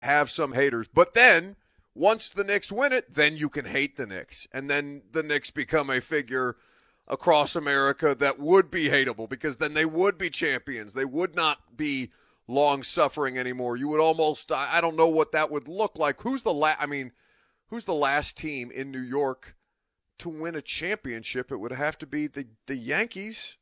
have some haters. But then once the Knicks win it, then you can hate the Knicks. And then the Knicks become a figure across America that would be hateable because then they would be champions. They would not be long suffering anymore. You would almost, I don't know what that would look like. Who's the last team in New York to win a championship? It would have to be the Yankees.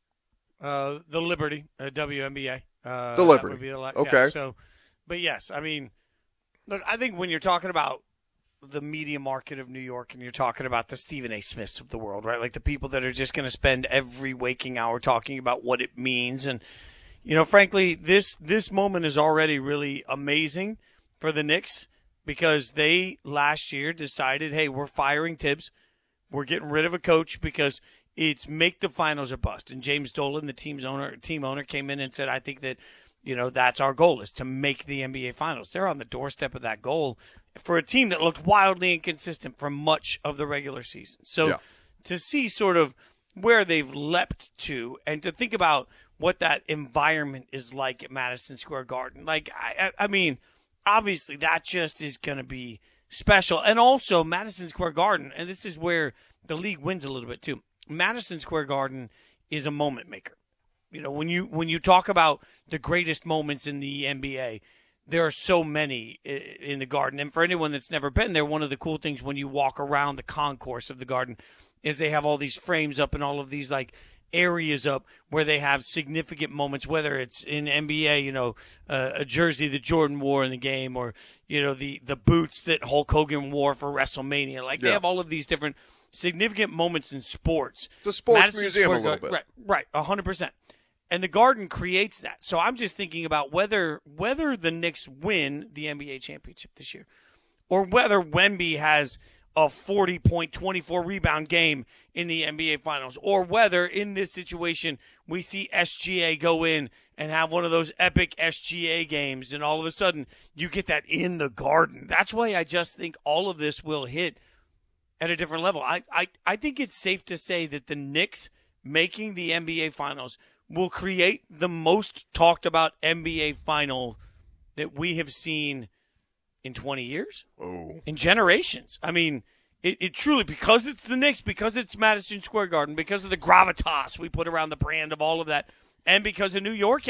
The Liberty, WNBA. The Liberty. That would be Okay. Yeah, but yes, I mean, look, I think when you're talking about the media market of New York and you're talking about the Stephen A. Smiths of the world, right? Like the people that are just going to spend every waking hour talking about what it means. And, frankly, this moment is already really amazing for the Knicks because they last year decided, hey, we're firing Tibbs. We're getting rid of a coach because it's make the finals or bust. And James Dolan, the team owner, came in and said, I think that, that's our goal is to make the NBA finals. They're on the doorstep of that goal for a team that looked wildly inconsistent for much of the regular season. So to see sort of where they've leapt to and to think about what that environment is like at Madison Square Garden, like, I mean, obviously that just is going to be special. And also Madison Square Garden, and this is where the league wins a little bit too. Madison Square Garden is a moment maker. When you talk about the greatest moments in the NBA, there are so many in the Garden. And for anyone that's never been there, one of the cool things when you walk around the concourse of the Garden is they have all these frames up and all of these like areas up where they have significant moments, whether it's in NBA, a jersey that Jordan wore in the game or, the boots that Hulk Hogan wore for WrestleMania. Like they have all of these different significant moments in sports. It's a sports Madison museum Square a little bit. Right, 100%. And the Garden creates that. So I'm just thinking about whether the Knicks win the NBA championship this year or whether Wemby has a 40-point, 24-rebound game in the NBA Finals or whether in this situation we see SGA go in and have one of those epic SGA games and all of a sudden you get that in the Garden. That's why I just think all of this will hit at a different level. I think it's safe to say that the Knicks making the NBA Finals will create the most talked about NBA final that we have seen in 20 years, in generations. I mean, it truly, because it's the Knicks, because it's Madison Square Garden, because of the gravitas we put around the brand of all of that, and because of New York,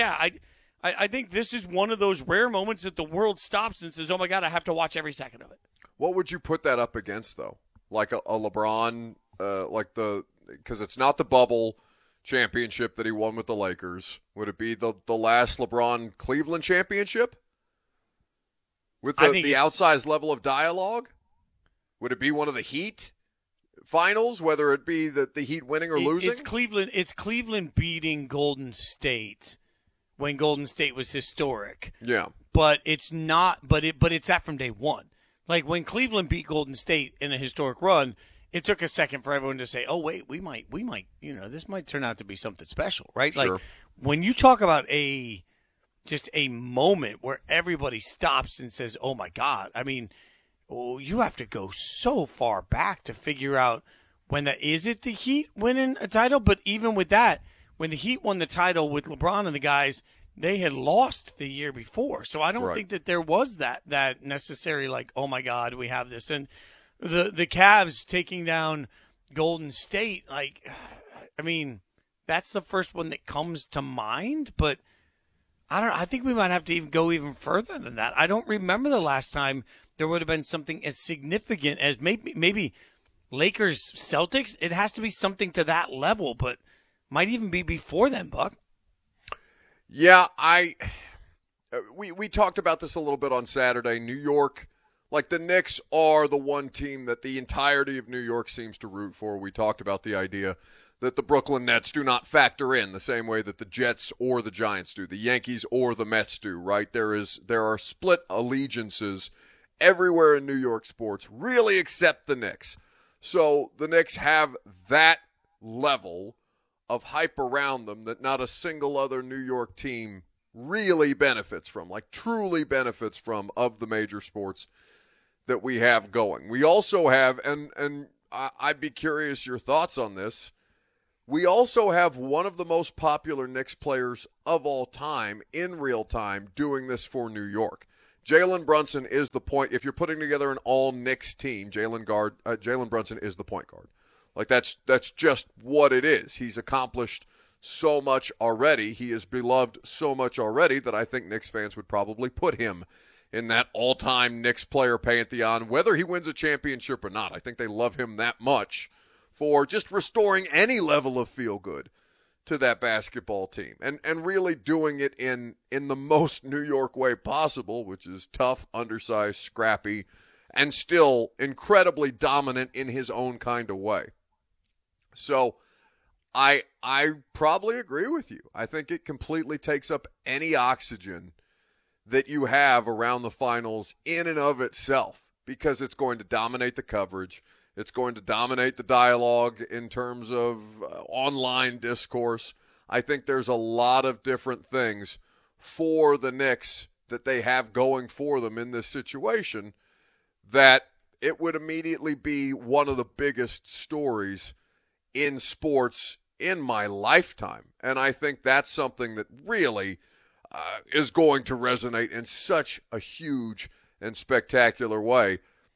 I think this is one of those rare moments that the world stops and says, oh my God, I have to watch every second of it. What would you put that up against, though? Like a LeBron, because it's not the bubble championship that he won with the Lakers. Would it be the last LeBron Cleveland championship? With the outsized level of dialogue? Would it be one of the Heat finals, whether it be the Heat winning or losing? It's Cleveland beating Golden State when Golden State was historic. Yeah. But it's not but it's that from day one. Like when Cleveland beat Golden State in a historic run, it took a second for everyone to say, "Oh wait, we might, this might turn out to be something special," right? Sure. Like when you talk about just a moment where everybody stops and says, "Oh my God!" I mean, you have to go so far back to figure out when that is it the Heat winning a title. But even with that, when the Heat won the title with LeBron and the guys, they had lost the year before, so I don't think that there was that necessary like, "Oh my God, we have this." And the Cavs taking down Golden State, like, I mean, that's the first one that comes to mind, but I think we might have to go even further than that. I don't remember the last time there would have been something as significant as maybe Lakers Celtics. It has to be something to that level, but might even be before then, Buck. Yeah, we talked about this a little bit on Saturday. New York, like the Knicks are the one team that the entirety of New York seems to root for. We talked about the idea that the Brooklyn Nets do not factor in the same way that the Jets or the Giants do, the Yankees or the Mets do, right? There are split allegiances everywhere in New York sports, really except the Knicks. So the Knicks have that level of hype around them that not a single other New York team really benefits from, like truly benefits from, of the major sports that we have going. We also have, and I'd be curious your thoughts on this, we also have one of the most popular Knicks players of all time in real time doing this for New York. Jalen Brunson is the point. If you're putting together an all-Knicks team, Jalen Brunson is the point guard. Like, that's just what it is. He's accomplished so much already. He is beloved so much already that I think Knicks fans would probably put him in that all-time Knicks player pantheon, whether he wins a championship or not. I think they love him that much for just restoring any level of feel-good to that basketball team and really doing it in the most New York way possible, which is tough, undersized, scrappy, and still incredibly dominant in his own kind of way. So I probably agree with you. I think it completely takes up any oxygen that you have around the finals in and of itself, because it's going to dominate the coverage. It's going to dominate the dialogue in terms of online discourse. I think there's a lot of different things for the Knicks that they have going for them in this situation that it would immediately be one of the biggest stories in sports in my lifetime. And I think that's something that really is going to resonate in such a huge and spectacular way.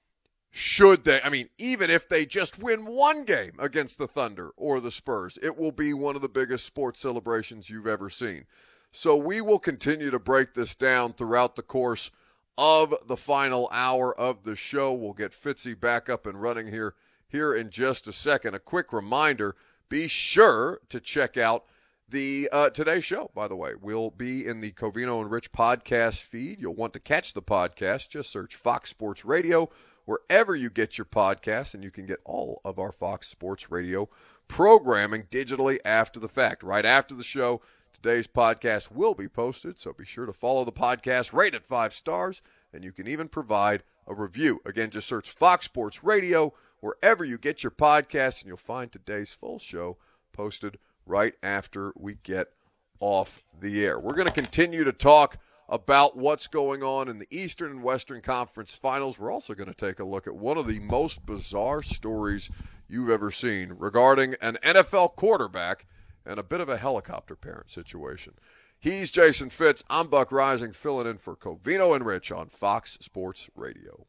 Even if they just win one game against the Thunder or the Spurs, it will be one of the biggest sports celebrations you've ever seen. So we will continue to break this down throughout the course of the final hour of the show. We'll get Fitzy back up and running here in just a second. A quick reminder, be sure to check out the today's show, by the way. We'll be in the Covino and Rich podcast feed. You'll want to catch the podcast. Just search Fox Sports Radio wherever you get your podcasts, and you can get all of our Fox Sports Radio programming digitally after the fact. Right after the show, today's podcast will be posted, so be sure to follow the podcast, rate it 5 stars, and you can even provide a review. Again, just search Fox Sports Radio wherever you get your podcasts, and you'll find today's full show posted right after we get off the air. We're going to continue to talk about what's going on in the Eastern and Western Conference Finals. We're also going to take a look at one of the most bizarre stories you've ever seen regarding an NFL quarterback and a bit of a helicopter parent situation. He's Jason Fitz. I'm Buck Rising, filling in for Covino and Rich on Fox Sports Radio.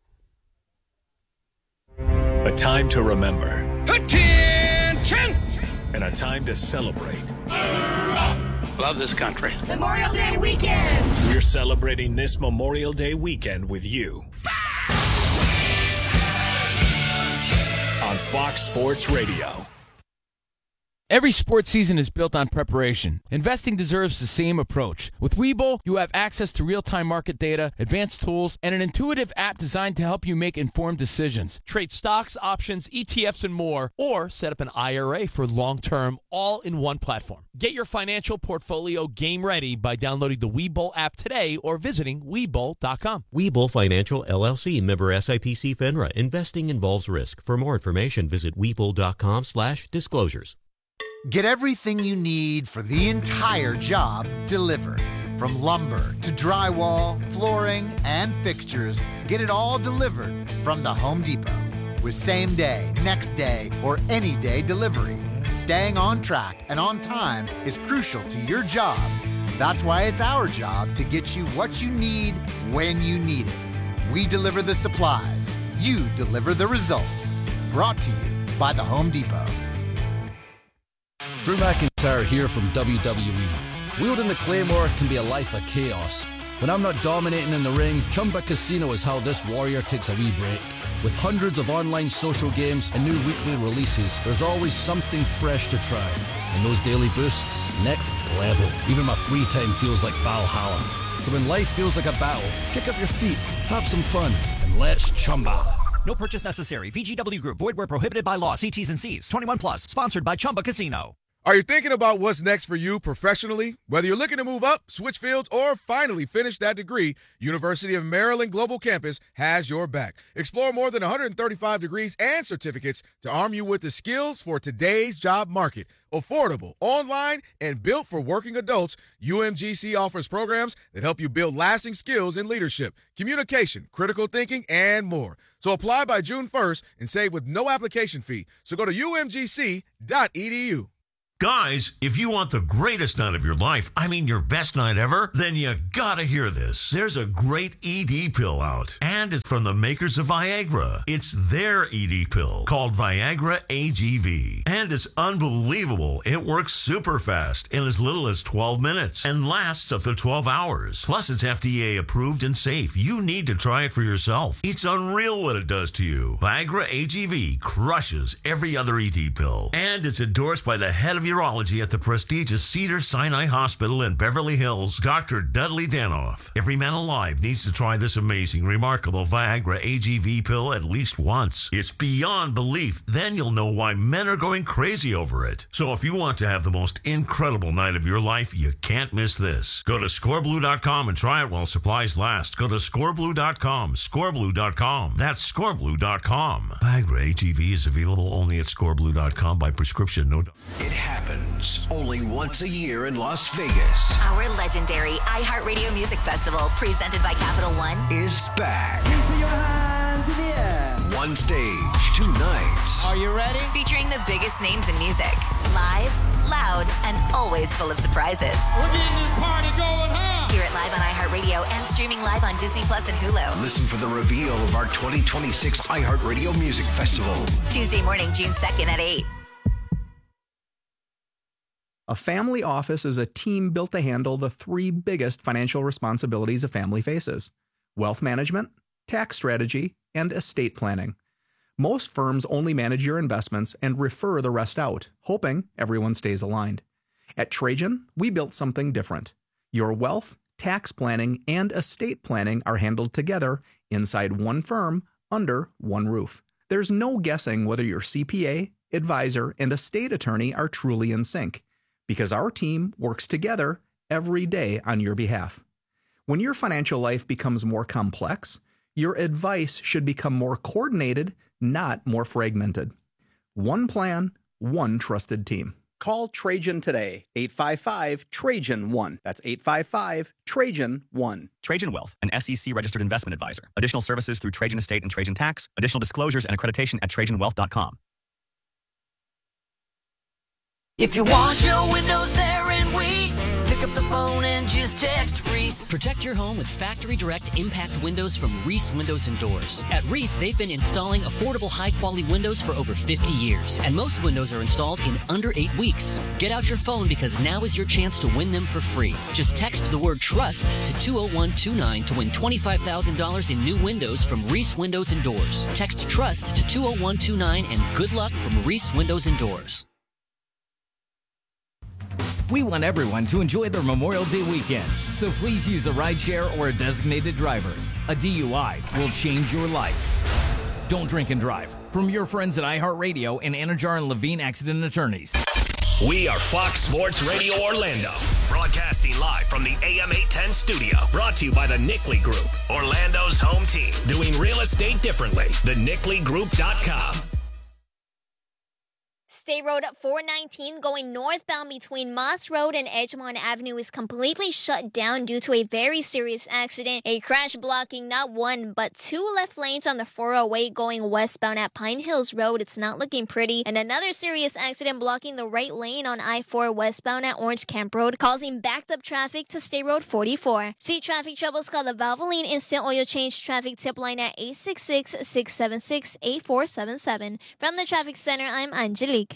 A time to remember. Attention! And a time to celebrate. Love this country. Memorial Day weekend. We're celebrating this Memorial Day weekend with you. On Fox Sports Radio. Every sports season is built on preparation. Investing deserves the same approach. With Webull, you have access to real-time market data, advanced tools, and an intuitive app designed to help you make informed decisions. Trade stocks, options, ETFs, and more, or set up an IRA for long-term, all in one platform. Get your financial portfolio game ready by downloading the Webull app today or visiting Webull.com. Webull Financial, LLC, member SIPC FINRA. Investing involves risk. For more information, visit Webull.com/disclosures. Get everything you need for the entire job delivered. From lumber to drywall, flooring, and fixtures, get it all delivered from the Home Depot. With same day, next day, or any day delivery, staying on track and on time is crucial to your job. That's why it's our job to get you what you need when you need it. We deliver the supplies. You deliver the results. Brought to you by the Home Depot. Drew McIntyre here from WWE. Wielding the Claymore can be a life of chaos. When I'm not dominating in the ring, Chumba Casino is how this warrior takes a wee break. With hundreds of online social games and new weekly releases, there's always something fresh to try. And those daily boosts, next level. Even my free time feels like Valhalla. So when life feels like a battle, kick up your feet, have some fun, and let's Chumba. No purchase necessary. VGW Group. Void where prohibited by law. See T's and C's. 21 plus. Sponsored by Chumba Casino. Are you thinking about what's next for you professionally? Whether you're looking to move up, switch fields, or finally finish that degree, University of Maryland Global Campus has your back. Explore more than 135 degrees and certificates to arm you with the skills for today's job market. Affordable, online, and built for working adults, UMGC offers programs that help you build lasting skills in leadership, communication, critical thinking, and more. So apply by June 1st and save with no application fee. So go to umgc.edu. Guys, if you want the greatest night of your life, I mean your best night ever, then you gotta hear this. There's a great ED pill out, and it's from the makers of Viagra. It's their ED pill called Viagra AGV, and it's unbelievable. It works super fast in as little as 12 minutes and lasts up to 12 hours. Plus, it's FDA approved and safe. You need to try it for yourself. It's unreal what it does to you. Viagra AGV crushes every other ED pill, and it's endorsed by the head of urology at the prestigious Cedars-Sinai Hospital in Beverly Hills, Dr. Dudley Danoff. Every man alive needs to try this amazing, remarkable Viagra AGV pill at least once. It's beyond belief. Then you'll know why men are going crazy over it. So if you want to have the most incredible night of your life, you can't miss this. Go to scoreblue.com and try it while supplies last. Go to scoreblue.com, scoreblue.com. That's scoreblue.com. Viagra AGV is available only at scoreblue.com by prescription. No. It happens only once a year in Las Vegas. Our legendary iHeartRadio Music Festival, presented by Capital One, is back. Put your hands in the air. One stage, 2 nights. Are you ready? Featuring the biggest names in music. Live, loud, and always full of surprises. We're getting this party going, huh? Hear it live on iHeartRadio and streaming live on Disney Plus and Hulu. Listen for the reveal of our 2026 iHeartRadio Music Festival. Tuesday morning, June 2nd at 8. A family office is a team built to handle the 3 biggest financial responsibilities a family faces: wealth management, tax strategy, and estate planning. Most firms only manage your investments and refer the rest out, hoping everyone stays aligned. At Trajan, we built something different. Your wealth, tax planning, and estate planning are handled together inside one firm under one roof. There's no guessing whether your CPA, advisor, and estate attorney are truly in sync, because our team works together every day on your behalf. When your financial life becomes more complex, your advice should become more coordinated, not more fragmented. One plan, one trusted team. Call Trajan today, 855-TRAJAN-1. That's 855-TRAJAN-1. Trajan Wealth, an SEC-registered investment advisor. Additional services through Trajan Estate and Trajan Tax. Additional disclosures and accreditation at TrajanWealth.com. If you want your windows there in weeks, pick up the phone and just text Reese. Protect your home with Factory Direct Impact Windows from Reese Windows and Doors. At Reese, they've been installing affordable, high-quality windows for over 50 years, and most windows are installed in under 8 weeks. Get out your phone because now is your chance to win them for free. Just text the word TRUST to 20129 to win $25,000 in new windows from Reese Windows and Doors. Text TRUST to 20129 and good luck from Reese Windows and Doors. We want everyone to enjoy their Memorial Day weekend, so please use a rideshare or a designated driver. A DUI will change your life. Don't drink and drive. From your friends at iHeartRadio and Anajar and Levine Accident Attorneys. We are Fox Sports Radio Orlando, broadcasting live from the AM 810 studio. Brought to you by the Nickley Group, Orlando's home team, doing real estate differently. TheNickleyGroup.com. State Road 419 going northbound between Moss Road and Edgemont Avenue is completely shut down due to a very serious accident. A crash blocking not one, but 2 left lanes on the 408 going westbound at Pine Hills Road. It's not looking pretty. And another serious accident blocking the right lane on I-4 westbound at Orange Camp Road, causing backed up traffic to State Road 44. See traffic troubles, call the Valvoline Instant Oil Change traffic tip line at 866-676-8477. From the Traffic Center, I'm Angelique.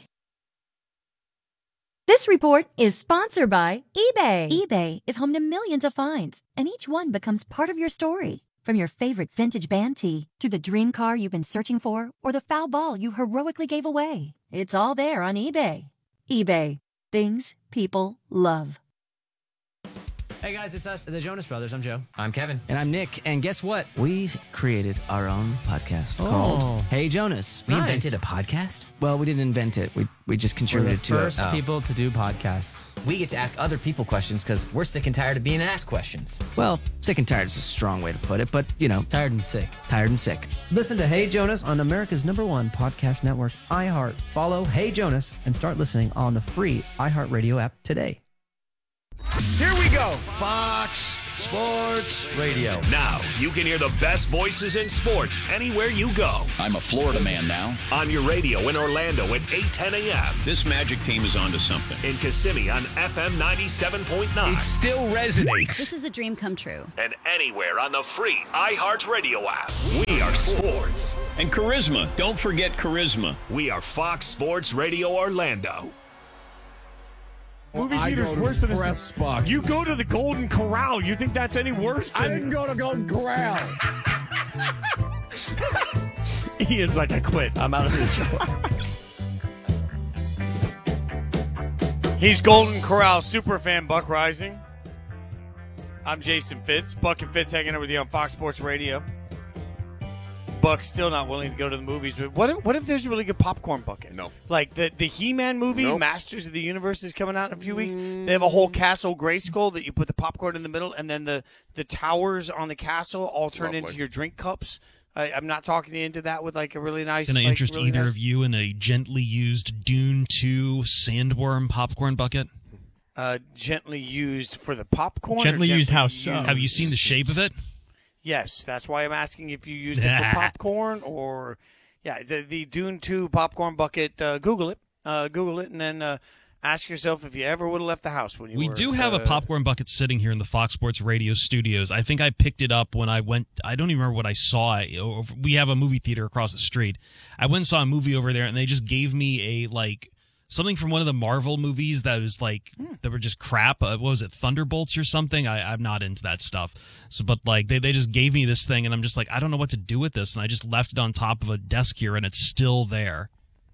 This report is sponsored by eBay. eBay is home to millions of finds, and each one becomes part of your story. From your favorite vintage band tee to the dream car you've been searching for or the foul ball you heroically gave away. It's all there on eBay. eBay. Things people love. Hey guys, it's us, the Jonas Brothers. I'm Joe. I'm Kevin. And I'm Nick. And guess what? We created our own podcast called Hey Jonas. We invented a podcast? Well, we didn't invent it. We just contributed to it. We're the first people to do podcasts. We get to ask other people questions because we're sick and tired of being asked questions. Well, sick and tired is a strong way to put it, but, you know. Tired and sick. Tired and sick. Listen to Hey Jonas on America's #1 podcast network, iHeart. Follow Hey Jonas and start listening on the free iHeartRadio app today. Here we go. Fox Sports Radio. Now you can hear the best voices in sports anywhere you go. I'm a Florida man now. On your radio in Orlando at 8:10 a.m. This Magic team is onto something. In Kissimmee on FM 97.9. It still resonates. This is a dream come true. And anywhere on the free iHeartRadio app. We are sports. And charisma. Don't forget charisma. We are Fox Sports Radio Orlando. Movie theater's worse than a box. You go to the Golden Corral. You think that's any worse? I didn't go to Golden Corral. Ian's like, I quit. I'm out of this show. He's Golden Corral superfan Buck Rising. I'm Jason Fitz. Buck and Fitz hanging out with you on Fox Sports Radio. Buck's still not willing to go to the movies, but what if there's a really good popcorn bucket? No. Like the He-Man movie, Nope. Masters of the Universe, is coming out in a few weeks. They have a whole castle Grayskull that you put the popcorn in the middle, and then the towers on the castle all turn into your drink cups. I'm not talking you into that with like a really nice. Can I interest really either nice... of you in a gently used Dune 2 sandworm popcorn bucket? Gently used for the popcorn? Gently used how so? Have you seen the shape of it? Yes, that's why I'm asking if you used it for popcorn or, the Dune 2 popcorn bucket. Google it, and then ask yourself if you ever would have left the house when you. We were, do have a popcorn bucket sitting here in the Fox Sports Radio studios. I think I picked it up when I went. I don't even remember what I saw. We have a movie theater across the street. I went and saw a movie over there, and they just gave me something from one of the Marvel movies that was that were just crap. What was it, Thunderbolts or something? I'm not into that stuff. So, but they just gave me this thing, and I'm just like, I don't know what to do with this, and I just left it on top of a desk here, and it's still there.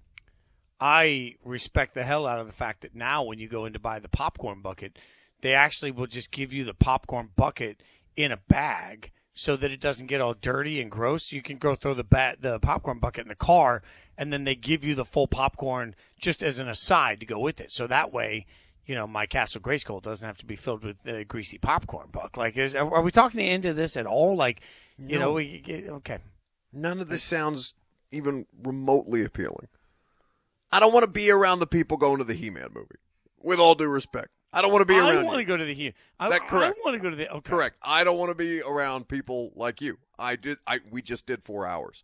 I respect the hell out of the fact that now when you go in to buy the popcorn bucket, they actually will just give you the popcorn bucket in a bag so that it doesn't get all dirty and gross. You can go throw the popcorn bucket in the car, and then they give you the full popcorn just as an aside to go with it. So that way, my Castle Grayskull doesn't have to be filled with greasy popcorn, Buck. Like, are we talking the end of this at all? Like, No. Okay. None of this sounds even remotely appealing. I don't want to be around the people going to the He-Man movie. With all due respect. I don't want to be around you. I want to go to the He-Man. Correct. I want to go to the. Okay. Correct. I don't want to be around people like you. We just did 4 hours.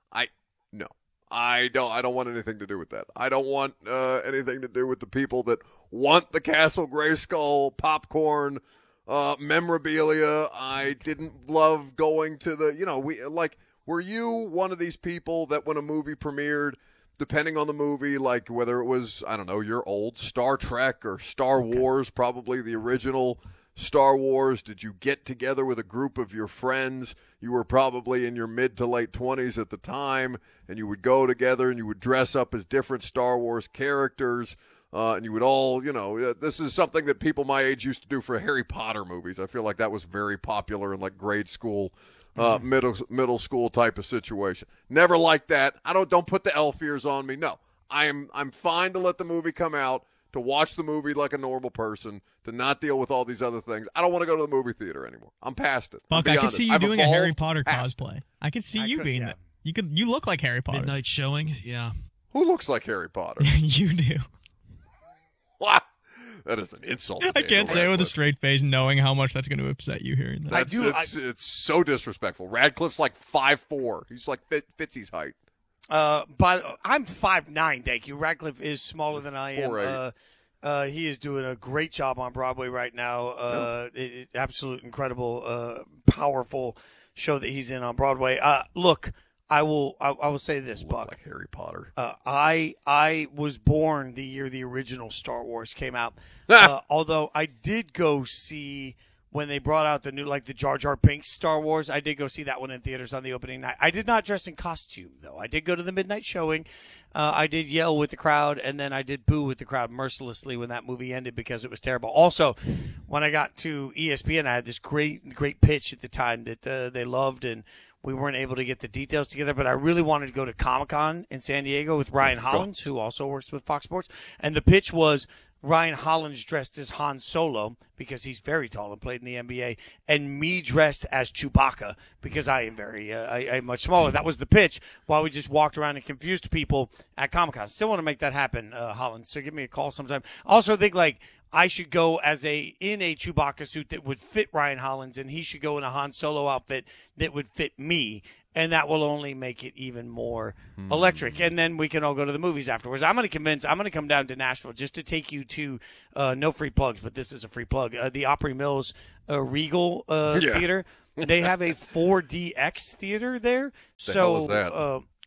No. I don't want anything to do with that. I don't want anything to do with the people that want the Castle Grayskull popcorn memorabilia. I didn't love going to the, were you one of these people that when a movie premiered, depending on the movie, like whether it was, I don't know, your old Star Trek or Star Wars, probably the original Star Wars, did you get together with a group of your friends? You were probably in your mid to late 20s at the time, and you would go together and you would dress up as different Star Wars characters, and you would all, this is something that people my age used to do for Harry Potter movies. I feel like that was very popular in like grade school, middle school type of situation. Never like that. Don't put the elf ears on me. No, I'm fine to let the movie come out, to watch the movie like a normal person, to not deal with all these other things. I don't want to go to the movie theater anymore. I'm past it. Buck, I can see you doing a Harry Potter cosplay. I can see you being that. You look like Harry Potter. Midnight showing, yeah. Who looks like Harry Potter? You do. What? That is an insult. I can't say it with a straight face, knowing how much that's going to upset you hearing that. It's so disrespectful. Radcliffe's like 5'4". He's like Fitzy's height. But I'm 5'9", thank you. Radcliffe is smaller than I am. He is doing a great job on Broadway right now. Absolute incredible, powerful show that he's in on Broadway. Look, I will say this, Buck. Like Harry Potter. I was born the year the original Star Wars came out. Although I did go see when they brought out the new, like the Jar Jar Binks Star Wars. I did go see that one in theaters on the opening night. I did not dress in costume, though. I did go to the midnight showing. I did yell with the crowd, and then I did boo with the crowd mercilessly when that movie ended because it was terrible. Also, when I got to ESPN, I had this great pitch at the time that they loved, and we weren't able to get the details together, but I really wanted to go to Comic-Con in San Diego with Ryan Hollins, who also works with Fox Sports. And the pitch was Ryan Hollins dressed as Han Solo because he's very tall and played in the NBA, and me dressed as Chewbacca because I am I'm much smaller. That was the pitch while we just walked around and confused people at Comic-Con. Still want to make that happen, Hollins, so give me a call sometime. Also think like I should go in a Chewbacca suit that would fit Ryan Hollins, and he should go in a Han Solo outfit that would fit me. And that will only make it even more electric. And then we can all go to the movies afterwards. I'm going to come down to Nashville just to take you to, no free plugs, but this is a free plug, the Opry Mills Regal Theater. They have a 4DX theater there. The hell is that?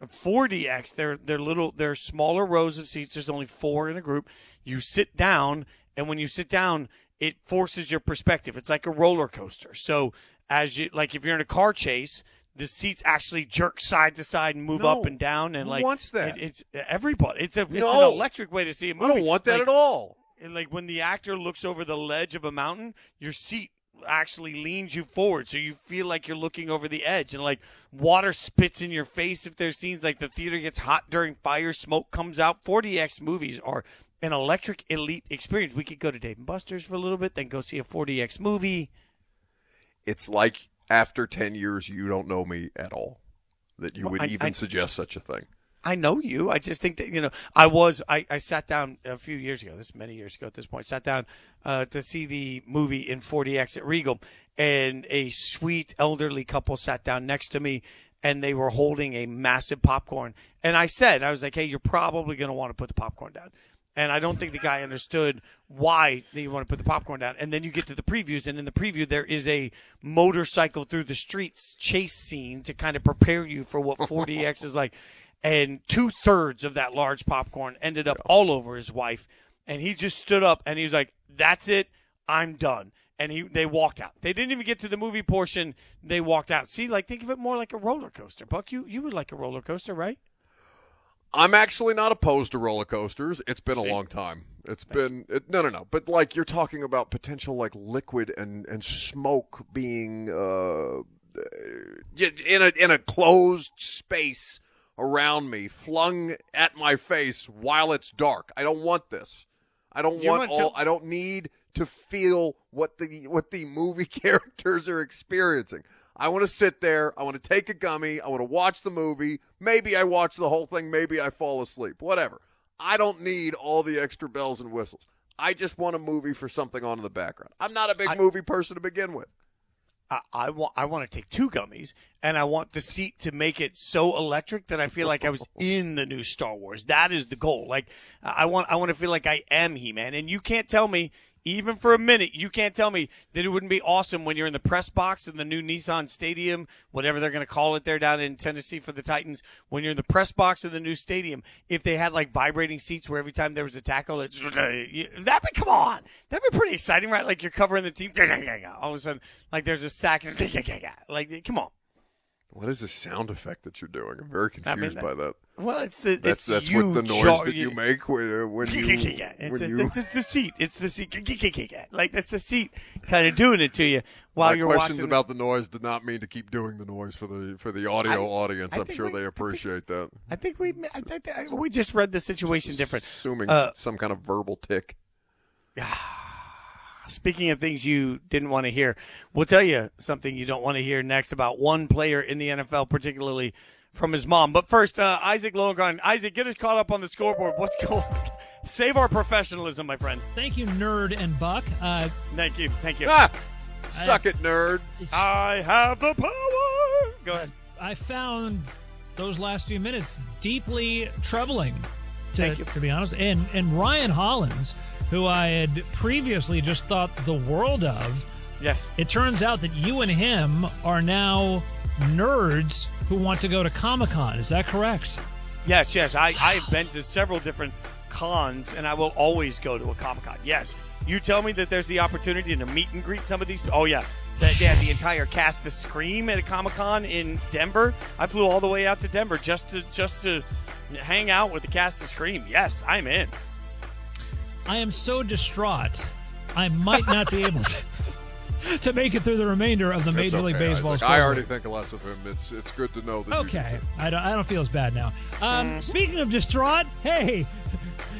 4DX, they're smaller rows of seats. There's only 4 in a group. You sit down, and when you sit down, it forces your perspective. It's like a roller coaster. So if you're in a car chase, the seats actually jerk side to side and move up and down, and who wants that? It's everybody. It's an electric way to see a movie. I don't want that at all. Like when the actor looks over the ledge of a mountain, your seat actually leans you forward, so you feel like you're looking over the edge, and like water spits in your face if there's scenes like the theater gets hot during fire, smoke comes out. 4DX movies are an electric elite experience. We could go to Dave & Buster's for a little bit, then go see a 4DX movie. It's like after 10 years, you don't know me at all, that you would even suggest such a thing. I know you. I just think that, I sat down a few years ago, many years ago at this point, sat down to see the movie in 4DX at Regal, and a sweet elderly couple sat down next to me, and they were holding a massive popcorn. And I was like, hey, you're probably going to want to put the popcorn down. And I don't think the guy understood why they want to put the popcorn down. And then you get to the previews, and in the preview there is a motorcycle through the streets chase scene to kind of prepare you for what 4DX is like. And 2/3 of that large popcorn ended up all over his wife. And he just stood up, and he was like, that's it, I'm done. And they walked out. They didn't even get to the movie portion. They walked out. See, think of it more like a roller coaster. Buck, you would like a roller coaster, right? I'm actually not opposed to roller coasters. It's been a long time. It's been no. But you're talking about potential liquid and smoke being in a closed space around me, flung at my face while it's dark. I don't want this. I don't need to feel what the movie characters are experiencing. I want to sit there. I want to take a gummy. I want to watch the movie. Maybe I watch the whole thing. Maybe I fall asleep. Whatever. I don't need all the extra bells and whistles. I just want a movie for something on in the background. I'm not a big movie person to begin with. I want to take 2 gummies, and I want the seat to make it so electric that I feel like I was in the new Star Wars. That is the goal. I want to feel like I am He-Man, and you can't tell me, even for a minute, you can't tell me that it wouldn't be awesome when you're in the press box in the new Nissan Stadium, whatever they're going to call it there down in Tennessee for the Titans, when you're in the press box of the new stadium, if they had vibrating seats where every time there was a tackle, come on. That'd be pretty exciting, right? You're covering the team. All of a sudden, there's a sack. Come on. What is the sound effect that you're doing? I'm very confused by that. Well, that's what the noise that you make when you. It's the seat. It's the seat. That's the seat kind of doing it to you while you're watching. My questions about the noise did not mean to keep doing the noise for the audio audience. I'm sure they appreciate that. I think we just read the situation different. Assuming some kind of verbal tick. Speaking of things you didn't want to hear, we'll tell you something you don't want to hear next about one player in the NFL, particularly from his mom. But first, Isaac Lowenkron. Isaac, get us caught up on the scoreboard. What's going on? Save our professionalism, my friend. Thank you, Nerd and Buck. Thank you. Suck it, nerd. I have the power. Go ahead. I found those last few minutes deeply troubling, to be honest. And Ryan Hollins, who I had previously just thought the world of. Yes. It turns out that you and him are now nerds who want to go to Comic-Con. Is that correct? Yes. I've been to several different cons, and I will always go to a Comic-Con. Yes. You tell me that there's the opportunity to meet and greet some of these. Oh, yeah. They had the entire cast to Scream at a Comic-Con in Denver. I flew all the way out to Denver just to hang out with the cast to Scream. Yes, I'm in. I am so distraught, I might not be able to make it through the remainder of the Major League Baseball scoreboard. I already think less of him. It's good to know that. Okay, I don't feel as bad now. Speaking of distraught, hey,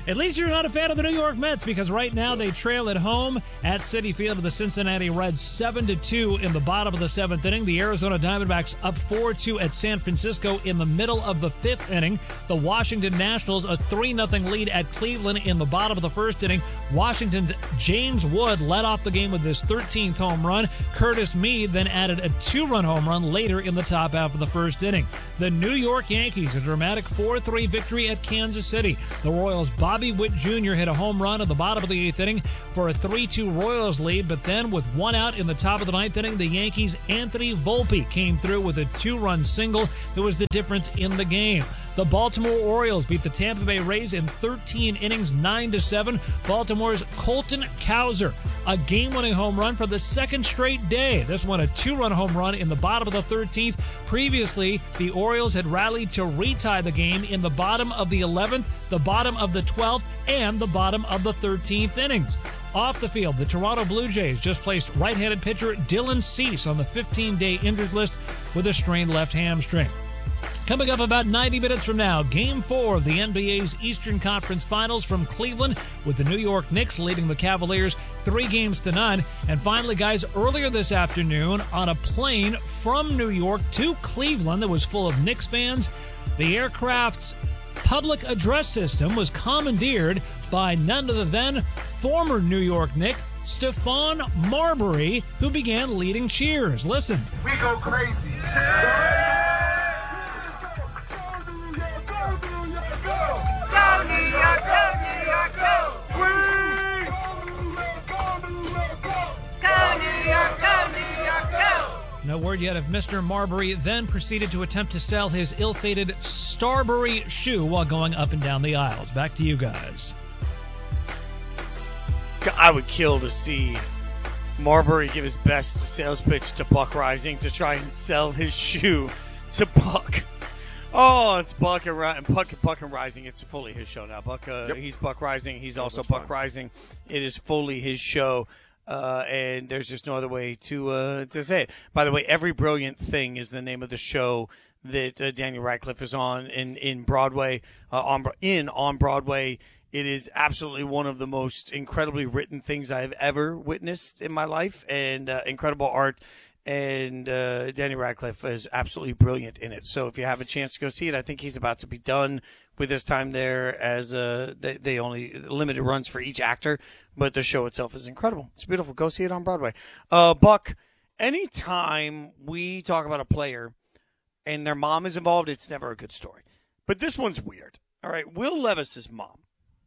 At least you're not a fan of the New York Mets, because right now they trail at home at Citi Field with the Cincinnati Reds 7-2 in the bottom of the 7th inning. The Arizona Diamondbacks up 4-2 at San Francisco in the middle of the 5th inning. The Washington Nationals a 3-0 lead at Cleveland in the bottom of the 1st inning. Washington's James Wood led off the game with his 13th home run. Curtis Mead then added a 2-run home run later in the top half of the 1st inning. The New York Yankees, a dramatic 4-3 victory at Kansas City. The Royals' Bobby Witt Jr. hit a home run at the bottom of the 8th inning for a 3-2 Royals lead, but then with one out in the top of the 9th inning, the Yankees' Anthony Volpe came through with a 2-run single that was the difference in the game. The Baltimore Orioles beat the Tampa Bay Rays in 13 innings, 9-7. Baltimore's Colton Cowser, a game-winning home run for the second straight day. This one a 2-run home run in the bottom of the 13th. Previously, the Orioles had rallied to retie the game in the bottom of the 11th, the bottom of the 12th, and the bottom of the 13th innings. Off the field, the Toronto Blue Jays just placed right-handed pitcher Dylan Cease on the 15-day injured list with a strained left hamstring. Coming up about 90 minutes from now, Game 4 of the NBA's Eastern Conference Finals from Cleveland, with the New York Knicks leading the Cavaliers 3-0. And finally, guys, earlier this afternoon, on a plane from New York to Cleveland that was full of Knicks fans, the aircraft's public address system was commandeered by none other than former New York Knick Stephon Marbury, who began leading cheers. Listen. We go crazy. No word yet if Mr. Marbury then proceeded to attempt to sell his ill-fated Starbury shoe while going up and down the aisles. Back to you guys. I would kill to see Marbury give his best sales pitch to Buck Rising to try and sell his shoe to Buck. Oh, it's Buck and Rising. It's fully his show now. Buck, he's Buck Rising. He's also Buck Rising. It is fully his show. And there's just no other way to say it. By the way, Every Brilliant Thing is the name of the show that Daniel Radcliffe is on in Broadway. On Broadway, it is absolutely one of the most incredibly written things I've ever witnessed in my life, and incredible art. And Daniel Radcliffe is absolutely brilliant in it. So if you have a chance to go see it, I think he's about to be done with his time there, as they only limited runs for each actor, but the show itself is incredible. It's beautiful. Go see it on Broadway. Buck, anytime we talk about a player and their mom is involved, it's never a good story. But this one's weird. All right, Will Levis's mom,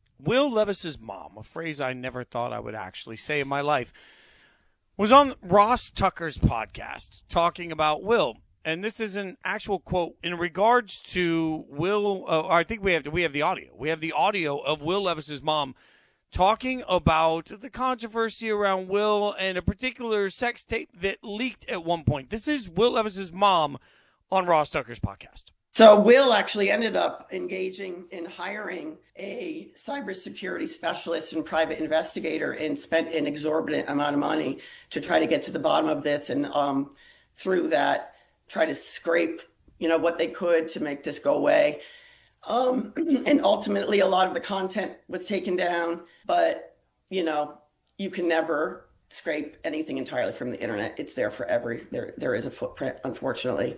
a phrase I never thought I would actually say in my life, was on Ross Tucker's podcast talking about Will. And this is an actual quote in regards to Will. I think we have the audio. We have the audio of Will Levis's mom talking about the controversy around Will and a particular sex tape that leaked at one point. This is Will Levis's mom on Ross Tucker's podcast. So Will actually ended up engaging in hiring a cybersecurity specialist and private investigator, and spent an exorbitant amount of money to try to get to the bottom of this, and through that try to scrape, what they could to make this go away. And ultimately a lot of the content was taken down, but you can never scrape anything entirely from the internet. It's there forever. There is a footprint, unfortunately.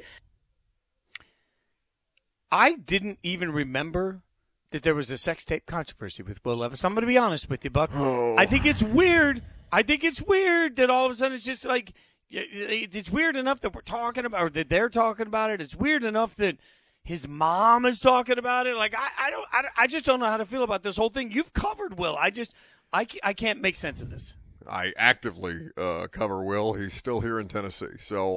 I didn't even remember that there was a sex tape controversy with Will Levis. I'm going to be honest with you, Buck. Oh. I think it's weird. That all of a sudden it's just like, it's weird enough that we're talking about, or that they're talking about it. It's weird enough that his mom is talking about it. Like, I just don't know how to feel about this whole thing. You've covered Will. I can't make sense of this. I actively cover Will. He's still here in Tennessee. So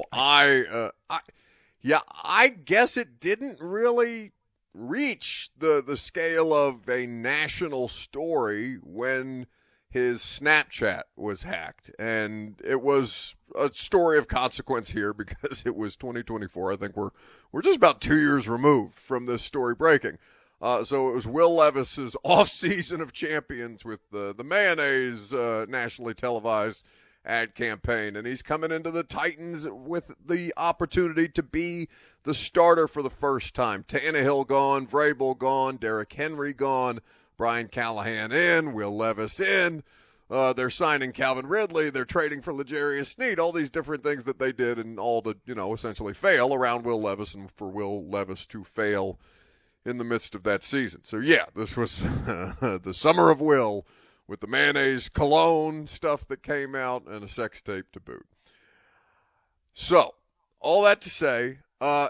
I guess it didn't really reach the scale of a national story when his Snapchat was hacked. And it was a story of consequence here because it was 2024. I think we're just about 2 years removed from this story breaking. So it was Will Levis's off-season of champions with the Mayonnaise nationally televised ad campaign, and he's coming into the Titans with the opportunity to be the starter for the first time. Tannehill gone, Vrabel gone, Derrick Henry gone, Brian Callahan in, Will Levis in. They're signing Calvin Ridley. They're trading for L'Jarius Sneed. All these different things that they did, and all to essentially fail around Will Levis, and for Will Levis to fail in the midst of that season. So yeah, this was the summer of Will, with the mayonnaise cologne stuff that came out and a sex tape to boot. So all that to say,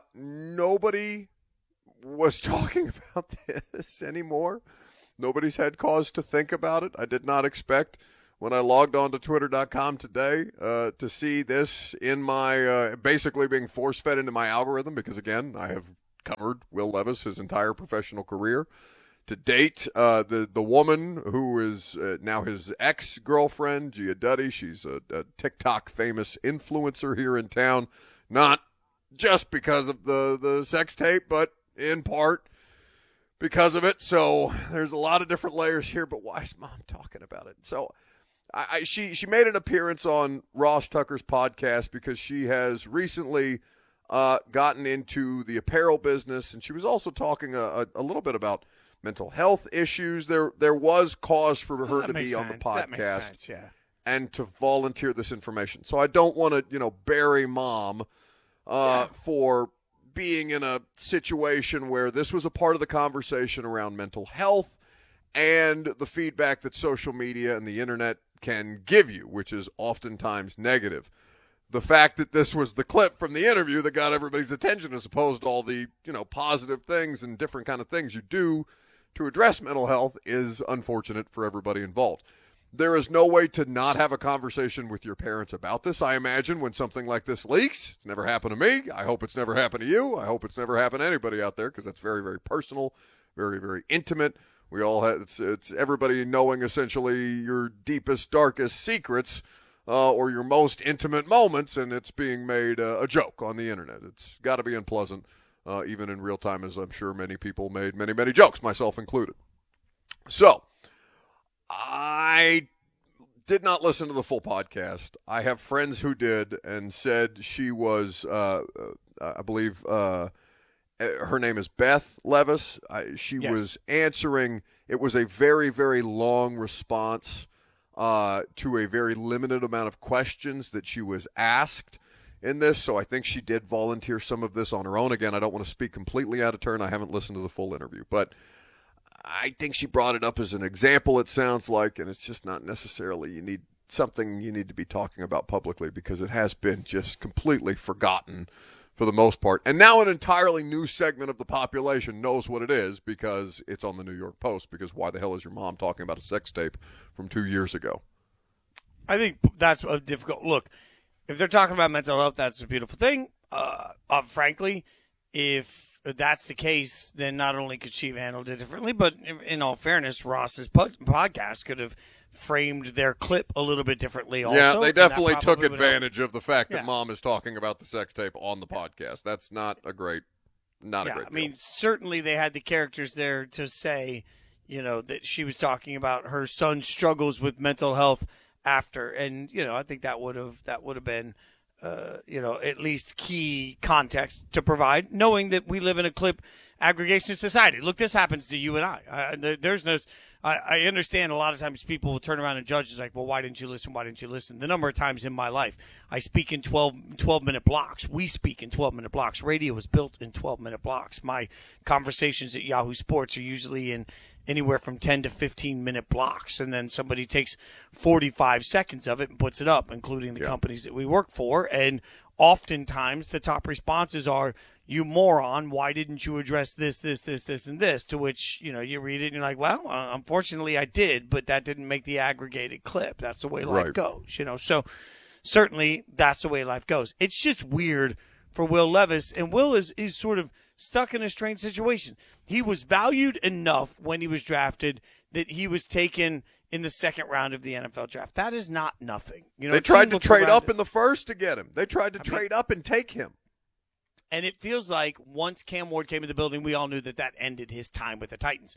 nobody was talking about this anymore. Nobody's had cause to think about it. I did not expect, when I logged on to Twitter.com today, to see this in my basically being force-fed into my algorithm, because, again, I have covered Will Levis his entire professional career. To date, the woman who is now his ex-girlfriend, Gia Duddy, she's a TikTok famous influencer here in town, not just because of the sex tape, but in part because of it. So there's a lot of different layers here, but why is Mom talking about it? So she made an appearance on Ross Tucker's podcast because she has recently gotten into the apparel business, and she was also talking a little bit about mental health issues. There was cause for her to be on the podcast. That makes sense, yeah. And to volunteer this information. So I don't want to, bury Mom for being in a situation where this was a part of the conversation around mental health and the feedback that social media and the internet can give you, which is oftentimes negative. The fact that this was the clip from the interview that got everybody's attention, as opposed to all the, positive things and different kind of things you do to address mental health, is unfortunate for everybody involved. There is no way to not have a conversation with your parents about this, I imagine, when something like this leaks. It's never happened to me. I hope it's never happened to you. I hope it's never happened to anybody out there, because that's very, very personal, very, very intimate. We all have, it's everybody knowing essentially your deepest, darkest secrets or your most intimate moments, and it's being made a joke on the internet. It's got to be unpleasant, even in real time, as I'm sure many people made many, many jokes, myself included. So I did not listen to the full podcast. I have friends who did and said she was, I believe, her name is Beth Levis. She was answering. It was a very, very long response to a very limited amount of questions that she was asked in this. So I think she did volunteer some of this on her own. Again, I don't want to speak completely out of turn. I haven't listened to the full interview, but I think she brought it up as an example, it sounds like, and it's just not necessarily something you need to be talking about publicly, because it has been just completely forgotten for the most part. And now an entirely new segment of the population knows what it is because it's on the New York Post, because why the hell is your mom talking about a sex tape from 2 years ago? I think that's a difficult look. If they're talking about mental health, that's a beautiful thing. Frankly, if that's the case, then not only could she have handled it differently, but in all fairness, Ross's podcast could have framed their clip a little bit differently also. Yeah, they definitely took advantage of the fact that Mom is talking about the sex tape on the podcast. That's not a great deal. I mean, certainly they had the characters there to say, that she was talking about her son's struggles with mental health after, and I think that would have been at least key context to provide, knowing that we live in a clip aggregation society. Look, this happens to you and I. There's no. I understand a lot of times people will turn around and judge. It's like, well, why didn't you listen? Why didn't you listen? The number of times in my life I speak in 12-minute blocks. We speak in 12-minute blocks. Radio was built in 12-minute blocks. My conversations at Yahoo Sports are usually in anywhere from 10 to 15-minute blocks, and then somebody takes 45 seconds of it and puts it up, including the companies that we work for. And oftentimes the top responses are, "You moron, why didn't you address this, and this?" To which, you read it and you're like, well, unfortunately I did, but that didn't make the aggregated clip. That's the way life goes, So certainly that's the way life goes. It's just weird for Will Levis, and Will is sort of stuck in a strange situation. He was valued enough when he was drafted that he was taken in the second round of the NFL draft. That is not nothing. They tried to trade up in the first to get him. They tried to trade up and take him. And it feels like once Cam Ward came in the building, we all knew that ended his time with the Titans.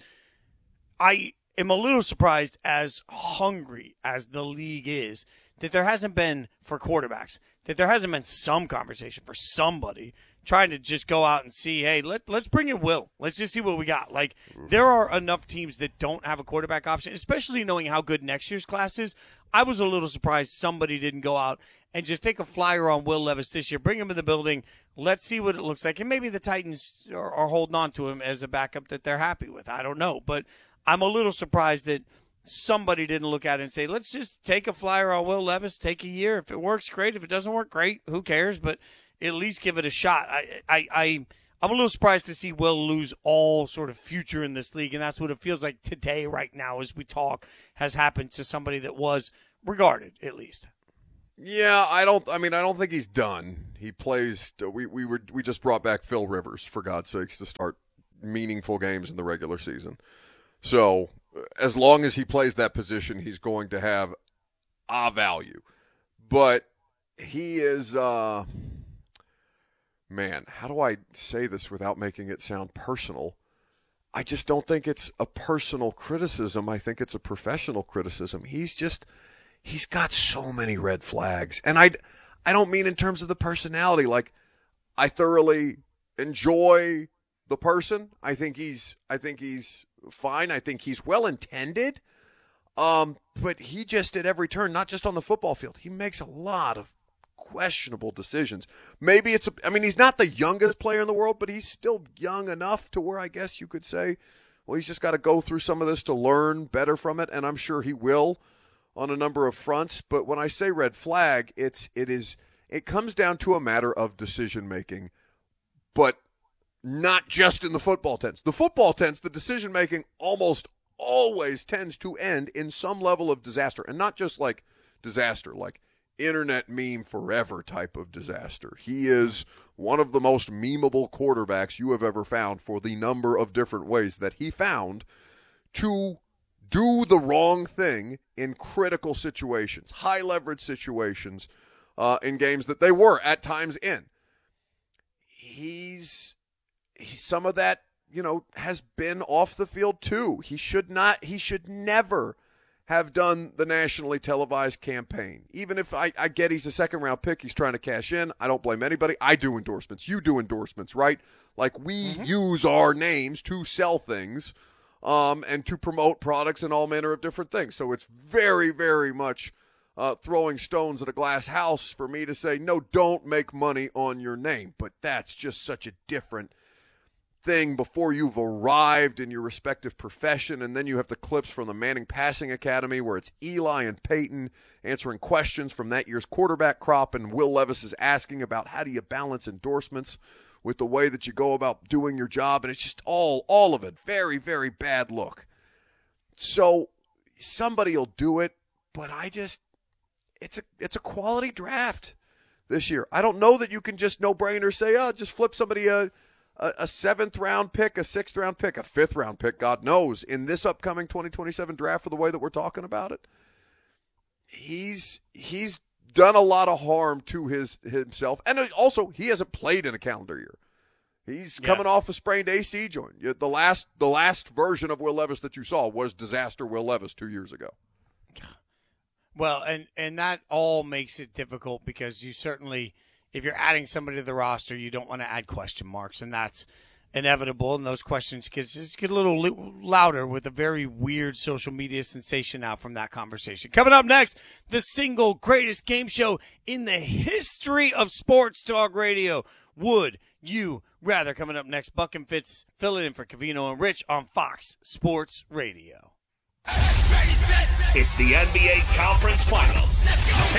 I am a little surprised, as hungry as the league is, that there hasn't been, for quarterbacks, that there hasn't been some conversation for somebody trying to just go out and see, hey, let's bring in Will. Let's just see what we got. Like, there are enough teams that don't have a quarterback option, especially knowing how good next year's class is. I was a little surprised somebody didn't go out and just take a flyer on Will Levis this year, bring him in the building, let's see what it looks like. And maybe the Titans are holding on to him as a backup that they're happy with. I don't know. But I'm a little surprised that somebody didn't look at it and say, let's just take a flyer on Will Levis, take a year. If it works, great. If it doesn't work, great. Who cares? But at least give it a shot. I'm a little surprised to see Will lose all sort of future in this league, and that's what it feels like today, right now, as we talk, has happened to somebody that was regarded, at least. Yeah, I don't think he's done. He plays. We just brought back Phil Rivers, for God's sakes, to start meaningful games in the regular season. So as long as he plays that position, he's going to have a value. But he is, man, how do I say this without making it sound personal? I just don't think it's a personal criticism. I think it's a professional criticism. He's got so many red flags. And I don't mean in terms of the personality. Like, I thoroughly enjoy the person. I think he's fine. I think he's well-intended. But he just at every turn, not just on the football field, he makes a lot of questionable decisions. Maybe he's not the youngest player in the world, but he's still young enough to where I guess you could say, well, he's just got to go through some of this to learn better from it, and I'm sure he will on a number of fronts. But when I say red flag, it comes down to a matter of decision making, but not just in the football tense. The football tense, the decision making almost always tends to end in some level of disaster, and not just like disaster, like internet meme forever type of disaster. He is one of the most memeable quarterbacks you have ever found for the number of different ways that he found to do the wrong thing in critical situations, high leverage situations, in games that they were at times in. He's some of that, has been off the field too. He should never have done the nationally televised campaign. Even if I get he's a second-round pick, he's trying to cash in. I don't blame anybody. I do endorsements. You do endorsements, right? Like, we use our names to sell things and to promote products and all manner of different things. So it's very, very much throwing stones at a glass house for me to say, no, don't make money on your name. But that's just such a different thing before you've arrived in your respective profession. And then you have the clips from the Manning Passing Academy where it's Eli and Peyton answering questions from that year's quarterback crop, and Will Levis is asking about how do you balance endorsements with the way that you go about doing your job. And it's just all of it. Very, very bad look. So somebody will do it, but it's a quality draft this year. I don't know that you can just no-brainer say, just flip somebody a 7th-round pick, a 6th-round pick, a 5th-round pick, God knows, in this upcoming 2027 draft for the way that we're talking about it. He's done a lot of harm to himself. And also, he hasn't played in a calendar year. He's coming off a sprained AC joint. The last version of Will Levis that you saw was disaster Will Levis 2 years ago. Well, and that all makes it difficult because you certainly, if you're adding somebody to the roster, you don't want to add question marks, and that's inevitable. And those questions just get a little louder with a very weird social media sensation now from that conversation. Coming up next, the single greatest game show in the history of sports talk radio. Would you rather? Coming up next, Buck and Fitz filling in for Covino and Rich on Fox Sports Radio. It's the NBA Conference Finals.